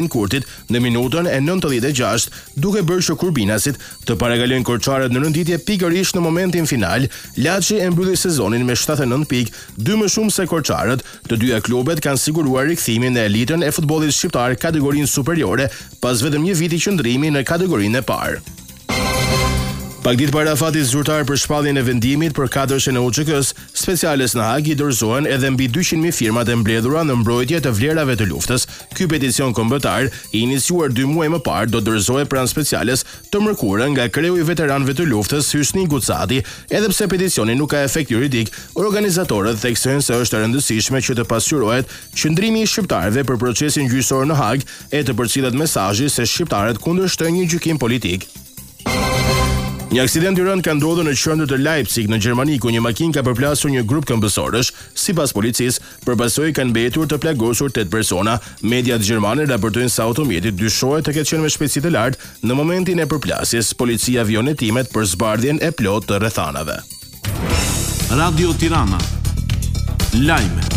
Kurtit në minutën e 96, duke bërë që Kurbinasit të paragalojnë Korçarët në renditje pikërisht në momentin final. Laçi e mbylli sezonin me 79 pikë, 2 më shumë se Korçarët. Të dyja klubet kanë siguruar rikthimin në elitën e futbollit shqiptar kategorinë superiore pas vetëm një viti qëndrimi në kategorinë e parë. Pak ditë para fatit zyrtar për shpalljen e vendimit për kadrëshën e UÇK-s, speciales në Hag i dorëzohen edhe mbi 200.000 firmat e mbledhura në mbrojtje të vlerave të luftës. Ky peticion kombëtar, i iniciuar 2 muaj më parë, do dorëzohet pranë speciales të mërkurën nga kreu i veteranëve të luftës Hysni Gucati. Edhe pse peticioni nuk ka efekt juridik, organizatorët theksojnë se është e rëndësishme që të pasqyrohet qëndrimi i shqiptarëve për procesin gjyqësor në Hag e të përcjellet mesazhi se shqiptarët kundërshtojnë një gjykim politik. Një aksident i rënd ka ndodhur në qendër të Leipzig në Gjermani, ku një makinë ka përplasur një grup këmbësorësh. Sipas policisë, përballsoi kanë mbetur të plagosur 8 persona. Mediat gjermane raportojnë se automjeti dyshohet të ketë qenë me shpejtësi të lartë në momentin e përplasjes. Policia vjon hetimet për zbardhjen e plotë të rrethanave. Radio Tirana. Lajme.